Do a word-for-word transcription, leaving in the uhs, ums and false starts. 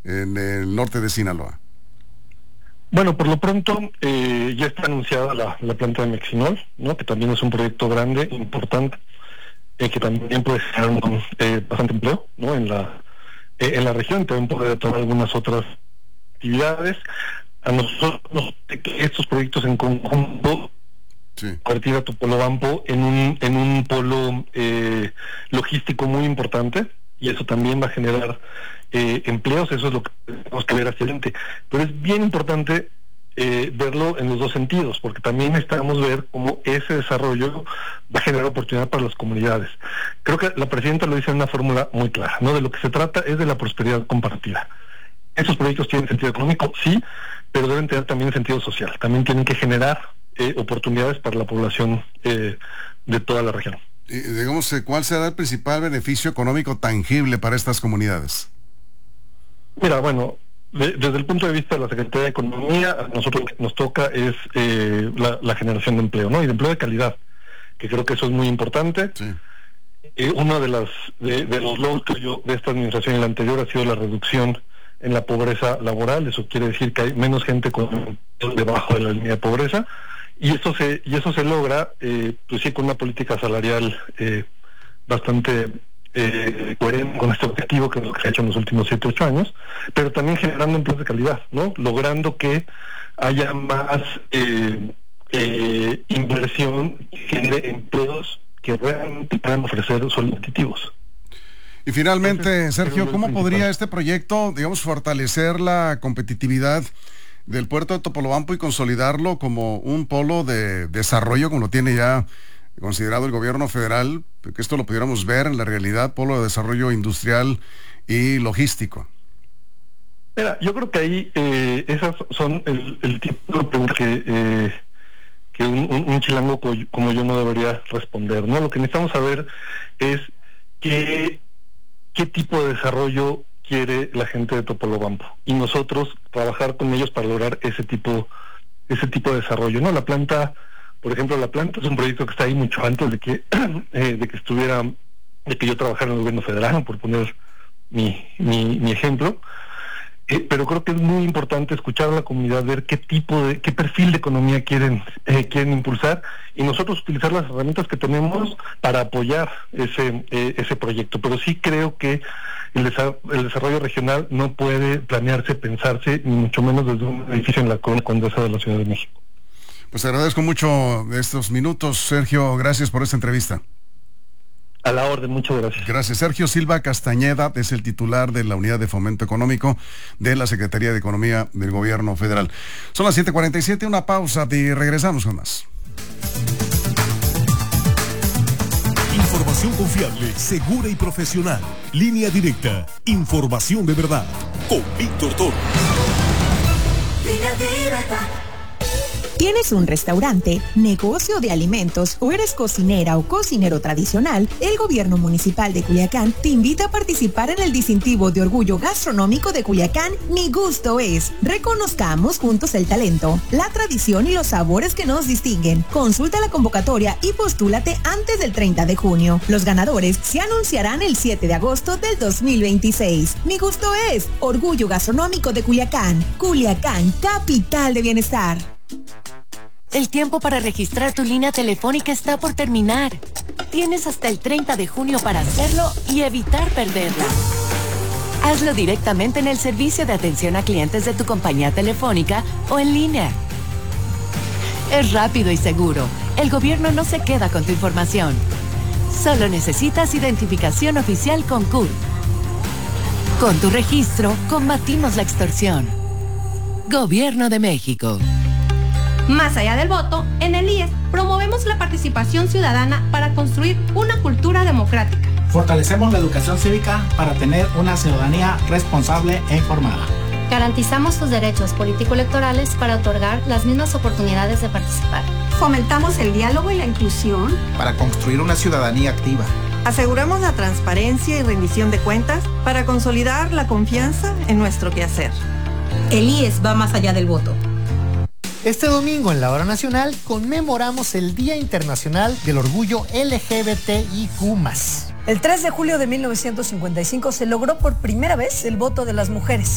en el norte de Sinaloa? Bueno, por lo pronto eh, ya está anunciada la, la planta de Mexinol, ¿no? Que también es un proyecto grande, importante, eh, que también puede generar un, eh, bastante empleo, ¿no? En la eh, en la región, también puede tomar algunas otras actividades. A nosotros nos que estos proyectos en conjunto sí. convertir a Topolobampo en un en un polo eh, logístico muy importante, y eso también va a generar eh, empleos. Eso es lo que tenemos que ver hacia adelante. Pero es bien importante eh, verlo en los dos sentidos, porque también necesitamos ver cómo ese desarrollo va a generar oportunidad para las comunidades. Creo que la presidenta lo dice en una fórmula muy clara, ¿no? De lo que se trata es de la prosperidad compartida. Esos proyectos tienen sentido económico, sí, pero deben tener también sentido social. También tienen que generar eh, oportunidades para la población eh, de toda la región. Y, digamos, ¿cuál será el principal beneficio económico tangible para estas comunidades? Mira, bueno, de, desde el punto de vista de la Secretaría de Economía, a nosotros lo que nos toca es eh, la, la generación de empleo, ¿no? Y de empleo de calidad, que creo que eso es muy importante. Sí. Eh, uno de, las, de, de los logros que yo, de esta administración y la anterior ha sido la reducción en la pobreza laboral. Eso quiere decir que hay menos gente con debajo de la línea de pobreza, y eso se y eso se logra eh, pues sí, con una política salarial eh, bastante eh, coherente con este objetivo, que es lo que se ha hecho en los últimos siete ocho años, pero también generando empleos de calidad, ¿no? Logrando que haya más eh, eh, inversión que genere empleos que realmente puedan ofrecer sueldos competitivos. Y finalmente, Sergio, ¿cómo podría este proyecto, digamos, fortalecer la competitividad del puerto de Topolobampo y consolidarlo como un polo de desarrollo, como lo tiene ya considerado el gobierno federal, que esto lo pudiéramos ver en la realidad, polo de desarrollo industrial y logístico? Mira, yo creo que ahí eh, esas son el, el tipo de preguntas que, eh, que un, un, un chilango como yo no debería responder, ¿no? Lo que necesitamos saber es que qué tipo de desarrollo quiere la gente de Topolobampo, y nosotros trabajar con ellos para lograr ese tipo ese tipo de desarrollo, ¿no? La planta, por ejemplo, la planta es un proyecto que está ahí mucho antes de que eh, de que estuviera, de que yo trabajara en el gobierno federal, por poner mi mi, mi ejemplo. Eh, pero creo que es muy importante escuchar a la comunidad, ver qué tipo de, qué perfil de economía quieren eh, quieren impulsar, y nosotros utilizar las herramientas que tenemos para apoyar ese eh, ese proyecto. Pero sí creo que el, desa- el desarrollo regional no puede planearse, pensarse, ni mucho menos desde un edificio en la Condesa de la Ciudad de México. Pues agradezco mucho estos minutos, Sergio. Gracias por esta entrevista. A la orden, muchas gracias. Gracias. Sergio Silva Castañeda es el titular de la Unidad de Fomento Económico de la Secretaría de Economía del Gobierno Federal. Son las siete cuarenta y siete, una pausa y regresamos con más. Información confiable, segura y profesional. Línea directa. Información de verdad. Con Víctor Toro. Línea directa. ¿Tienes un restaurante, negocio de alimentos o eres cocinera o cocinero tradicional? El Gobierno Municipal de Culiacán te invita a participar en el distintivo de orgullo gastronómico de Culiacán, Mi Gusto Es. Reconozcamos juntos el talento, la tradición y los sabores que nos distinguen. Consulta la convocatoria y postúlate antes del treinta de junio. Los ganadores se anunciarán el siete de agosto del dos mil veintiséis. Mi Gusto Es, orgullo gastronómico de Culiacán. Culiacán, capital de bienestar. El tiempo para registrar tu línea telefónica está por terminar. Tienes hasta el treinta de junio para hacerlo y evitar perderla. Hazlo directamente en el servicio de atención a clientes de tu compañía telefónica o en línea. Es rápido y seguro. El gobierno no se queda con tu información. Solo necesitas identificación oficial con C U R. Con tu registro, combatimos la extorsión. Gobierno de México. Más allá del voto, en el I E S promovemos la participación ciudadana para construir una cultura democrática. Fortalecemos la educación cívica para tener una ciudadanía responsable e informada. Garantizamos tus derechos político-electorales para otorgar las mismas oportunidades de participar. Fomentamos el diálogo y la inclusión para construir una ciudadanía activa. Aseguramos la transparencia y rendición de cuentas para consolidar la confianza en nuestro quehacer. El I E S va más allá del voto. Este domingo en la Hora Nacional conmemoramos el Día Internacional del Orgullo L G B T I Q más. El tres de julio de mil novecientos cincuenta y cinco se logró por primera vez el voto de las mujeres.